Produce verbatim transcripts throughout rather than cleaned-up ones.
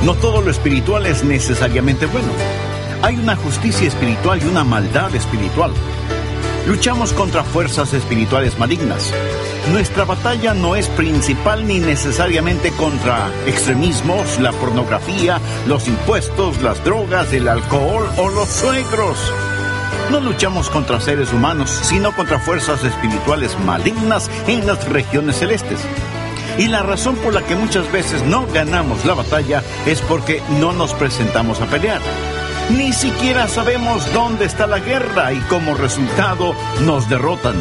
No todo lo espiritual es necesariamente bueno. Hay una justicia espiritual y una maldad espiritual. Luchamos contra fuerzas espirituales malignas. Nuestra batalla no es principal ni necesariamente contra extremismos, la pornografía, los impuestos, las drogas, el alcohol o los suegros. No luchamos contra seres humanos, sino contra fuerzas espirituales malignas en las regiones celestes. Y la razón por la que muchas veces no ganamos la batalla es porque no nos presentamos a pelear. Ni siquiera sabemos dónde está la guerra y como resultado nos derrotan.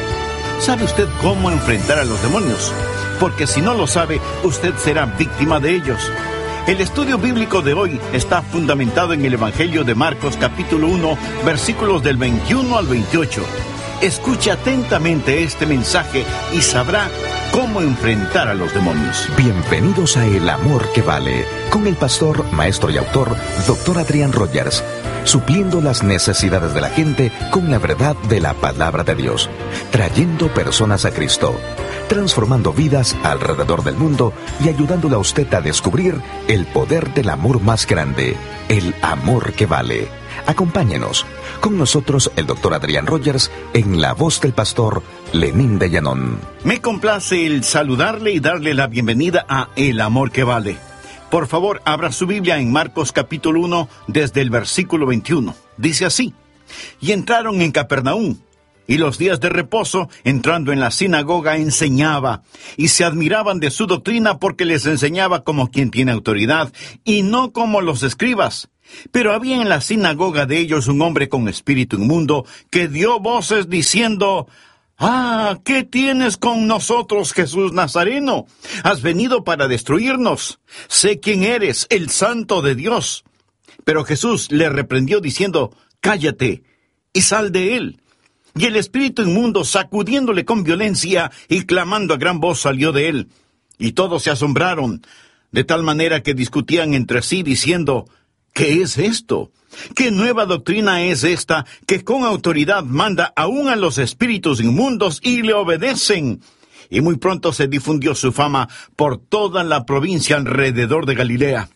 ¿Sabe usted cómo enfrentar a los demonios? Porque si no lo sabe, usted será víctima de ellos. El estudio bíblico de hoy está fundamentado en el Evangelio de Marcos capítulo uno, versículos del veintiuno al veintiocho. Escuche atentamente este mensaje y sabrá cómo enfrentar a los demonios. Bienvenidos a El Amor que Vale, con el pastor, maestro y autor, doctor Adrián Rogers, supliendo las necesidades de la gente con la verdad de la palabra de Dios, trayendo personas a Cristo, transformando vidas alrededor del mundo y ayudándole a usted a descubrir el poder del amor más grande, el amor que vale. Acompáñenos. Con nosotros el doctor Adrián Rogers en la voz del pastor Lenín de Llanón. Me complace el saludarle y darle la bienvenida a El Amor que Vale. Por favor, abra su Biblia en Marcos capítulo uno desde el versículo veintiuno. Dice así: Y entraron en Capernaum, y los días de reposo, entrando en la sinagoga, enseñaba, y se admiraban de su doctrina porque les enseñaba como quien tiene autoridad, y no como los escribas. Pero había en la sinagoga de ellos un hombre con espíritu inmundo, que dio voces diciendo: «Ah, ¿qué tienes con nosotros, Jesús Nazareno? Has venido para destruirnos. Sé quién eres, el Santo de Dios». Pero Jesús le reprendió diciendo: «Cállate, y sal de él». Y el espíritu inmundo, sacudiéndole con violencia y clamando a gran voz, salió de él. Y todos se asombraron, de tal manera que discutían entre sí, diciendo: «¿Qué es esto? ¿Qué nueva doctrina es esta que con autoridad manda aún a los espíritus inmundos y le obedecen?» Y muy pronto se difundió su fama por toda la provincia alrededor de Galilea.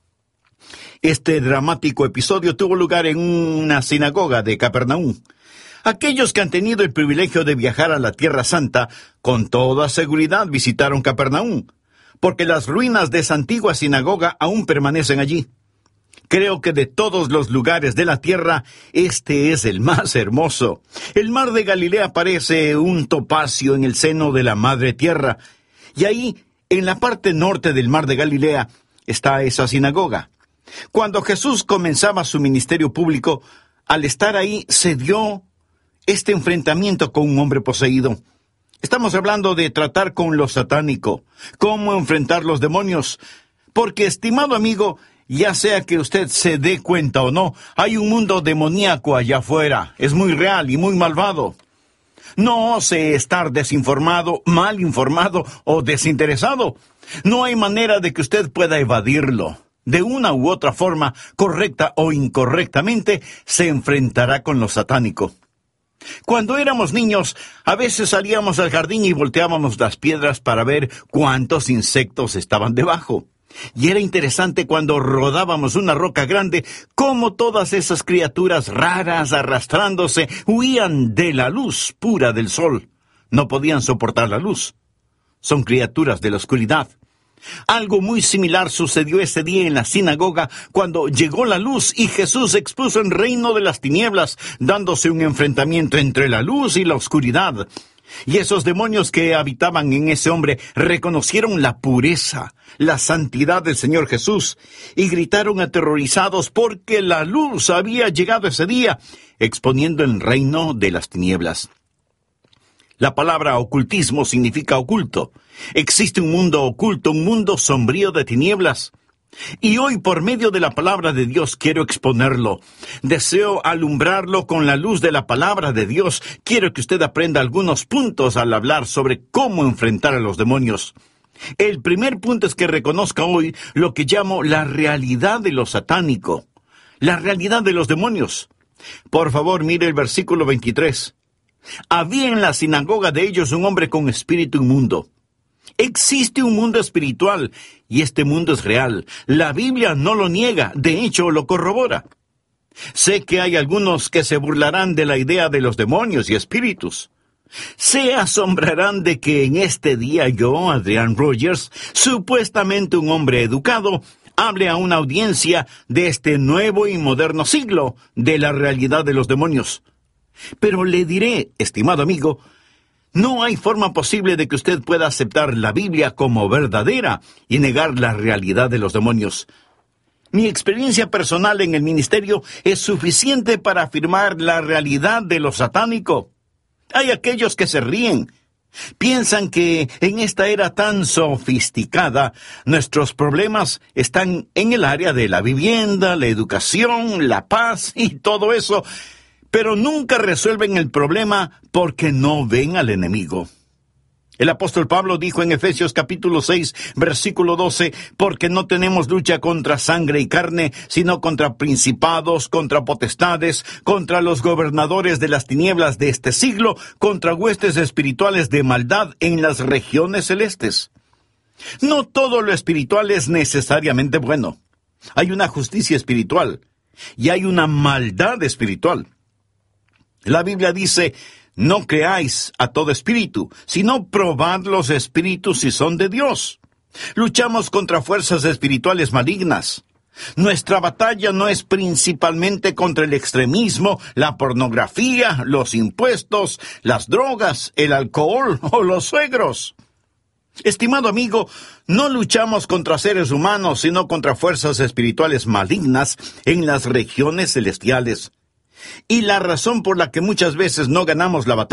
Este dramático episodio tuvo lugar en una sinagoga de Capernaum. Aquellos que han tenido el privilegio de viajar a la Tierra Santa, con toda seguridad visitaron Capernaum, porque las ruinas de esa antigua sinagoga aún permanecen allí. Creo que de todos los lugares de la tierra, este es el más hermoso. El mar de Galilea parece un topacio en el seno de la madre tierra. Y ahí, en la parte norte del mar de Galilea, está esa sinagoga. Cuando Jesús comenzaba su ministerio público, al estar ahí se dio este enfrentamiento con un hombre poseído. Estamos hablando de tratar con lo satánico, cómo enfrentar los demonios. Porque, estimado amigo, ya sea que usted se dé cuenta o no, hay un mundo demoníaco allá afuera. Es muy real y muy malvado. No ose estar desinformado, mal informado o desinteresado. No hay manera de que usted pueda evadirlo. De una u otra forma, correcta o incorrectamente, se enfrentará con lo satánico. Cuando éramos niños, a veces salíamos al jardín y volteábamos las piedras para ver cuántos insectos estaban debajo. Y era interesante cuando rodábamos una roca grande, cómo todas esas criaturas raras arrastrándose huían de la luz pura del sol. No podían soportar la luz. Son criaturas de la oscuridad. Algo muy similar sucedió ese día en la sinagoga cuando llegó la luz y Jesús expuso el reino de las tinieblas, dándose un enfrentamiento entre la luz y la oscuridad. Y esos demonios que habitaban en ese hombre reconocieron la pureza, la santidad del Señor Jesús, y gritaron aterrorizados porque la luz había llegado ese día, exponiendo el reino de las tinieblas. La palabra ocultismo significa oculto. Existe un mundo oculto, un mundo sombrío de tinieblas. Y hoy, por medio de la palabra de Dios, quiero exponerlo. Deseo alumbrarlo con la luz de la palabra de Dios. Quiero que usted aprenda algunos puntos al hablar sobre cómo enfrentar a los demonios. El primer punto es que reconozca hoy lo que llamo la realidad de lo satánico, la realidad de los demonios. Por favor, mire el versículo veintitrés. Había en la sinagoga de ellos un hombre con espíritu inmundo. Existe un mundo espiritual y este mundo es real. La Biblia no lo niega, de hecho lo corrobora. Sé que hay algunos que se burlarán de la idea de los demonios y espíritus. Se asombrarán de que en este día yo, Adrian Rogers, supuestamente un hombre educado, hable a una audiencia de este nuevo y moderno siglo de la realidad de los demonios. Pero le diré, estimado amigo, no hay forma posible de que usted pueda aceptar la Biblia como verdadera y negar la realidad de los demonios. Mi experiencia personal en el ministerio es suficiente para afirmar la realidad de lo satánico. Hay aquellos que se ríen. Piensan que en esta era tan sofisticada, nuestros problemas están en el área de la vivienda, la educación, la paz y todo eso, pero nunca resuelven el problema porque no ven al enemigo. El apóstol Pablo dijo en Efesios capítulo seis, versículo doce, porque no tenemos lucha contra sangre y carne, sino contra principados, contra potestades, contra los gobernadores de las tinieblas de este siglo, contra huestes espirituales de maldad en las regiones celestes. No todo lo espiritual es necesariamente bueno. Hay una justicia espiritual y hay una maldad espiritual. La Biblia dice, no creáis a todo espíritu, sino probad los espíritus si son de Dios. Luchamos contra fuerzas espirituales malignas. Nuestra batalla no es principalmente contra el extremismo, la pornografía, los impuestos, las drogas, el alcohol o los suegros. Estimado amigo, no luchamos contra seres humanos, sino contra fuerzas espirituales malignas en las regiones celestiales. Y la razón por la que muchas veces no ganamos la batalla